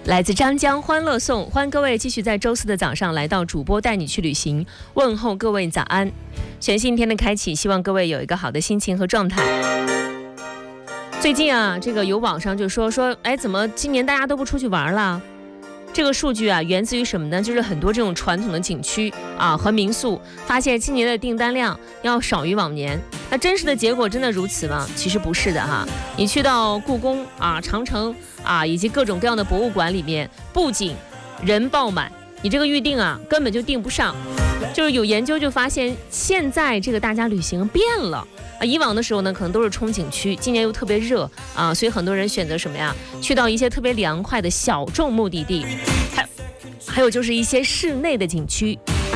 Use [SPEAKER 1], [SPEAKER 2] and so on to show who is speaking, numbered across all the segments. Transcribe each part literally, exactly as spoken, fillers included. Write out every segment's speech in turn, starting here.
[SPEAKER 1] 来自张江欢乐颂，欢迎各位继续在周四的早上来到主播带你去旅行，问候各位早安。全新一天的开启，希望各位有一个好的心情和状态。最近啊，这个有网上就说说，哎，怎么今年大家都不出去玩了？这个数据啊，源自于什么呢？就是很多这种传统的景区啊和民宿，发现今年的订单量要少于往年。那真实的结果真的如此吗？其实不是的哈。你去到故宫啊、长城啊，以及各种各样的博物馆里面，不仅人爆满，你这个预定啊根本就订不上。就是有研究就发现，现在这个大家旅行变了。啊，以往的时候呢，可能都是冲景区，今年又特别热啊，所以很多人选择什么呀？去到一些特别凉快的小众目的地，还还有就是一些室内的景区。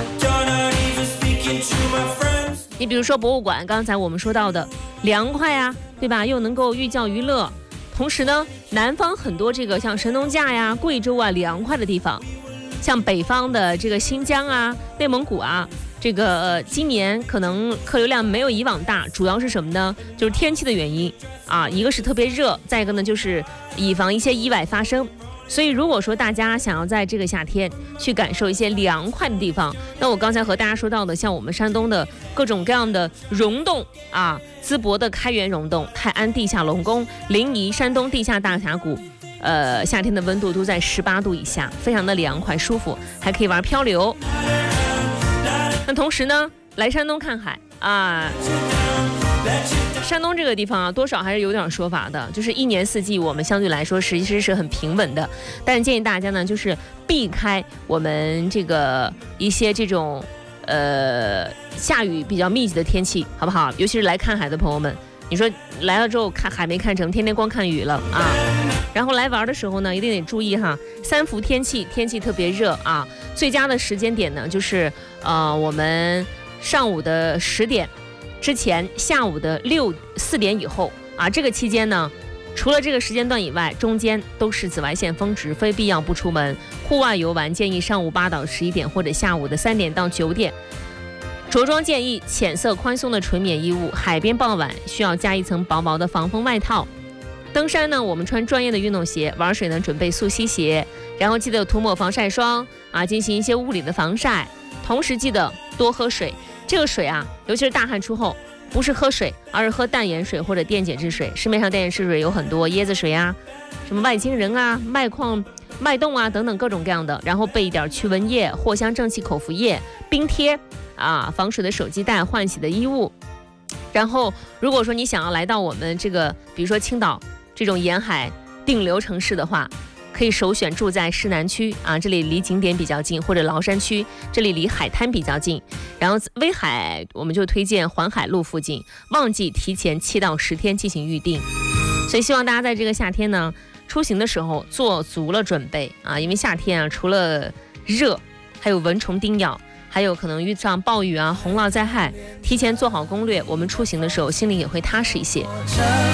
[SPEAKER 1] 你比如说博物馆，刚才我们说到的凉快啊，对吧？又能够寓教于乐。同时呢，南方很多这个像神农架呀、贵州啊凉快的地方，像北方的这个新疆啊、内蒙古啊。这个、呃、今年可能客流量没有以往大，主要是什么呢？就是天气的原因啊，一个是特别热，再一个呢就是以防一些意外发生。所以如果说大家想要在这个夏天去感受一些凉快的地方，那我刚才和大家说到的，像我们山东的各种各样的溶洞啊，淄博的开元溶洞、泰安地下龙宫、临沂山东地下大峡谷，呃，夏天的温度都在十八度以下，非常的凉快舒服，还可以玩漂流。那同时呢，来山东看海啊，山东这个地方啊，多少还是有点说法的，就是一年四季我们相对来说其实是很平稳的，但是建议大家呢，就是避开我们这个一些这种呃下雨比较密集的天气，好不好？尤其是来看海的朋友们，你说来了之后看海没看成，天天光看雨了啊。然后来玩的时候呢，一定得注意哈，三伏天气，天气特别热啊。最佳的时间点呢，就是呃我们上午的十点之前，下午的六四点以后啊。这个期间呢，除了这个时间段以外，中间都是紫外线峰值，非必要不出门。户外游玩建议上午八到十一点，或者下午的三点到九点。着装建议浅色宽松的纯棉衣物，海边傍晚需要加一层薄薄的防风外套。登山呢，我们穿专业的运动鞋；玩水呢，准备速吸鞋，然后记得涂抹防晒霜啊，进行一些物理的防晒。同时记得多喝水，这个水啊，尤其是大汗出后，不是喝水，而是喝淡盐水或者电解质水。市面上电解质水有很多，椰子水啊，什么外星人啊、麦矿、脉动啊等等各种各样的。然后备一点驱蚊液、藿香正气口服液、冰贴啊，防水的手机袋、换洗的衣物。然后如果说你想要来到我们这个，比如说青岛这种沿海定流城市的话，可以首选住在市南区啊，这里离景点比较近，或者崂山区，这里离海滩比较近。然后威海我们就推荐环海路附近，旺季提前七到十天进行预定。所以希望大家在这个夏天呢，出行的时候做足了准备啊，因为夏天啊，除了热，还有蚊虫叮咬，还有可能遇上暴雨啊、洪涝灾害，提前做好攻略，我们出行的时候心里也会踏实一些。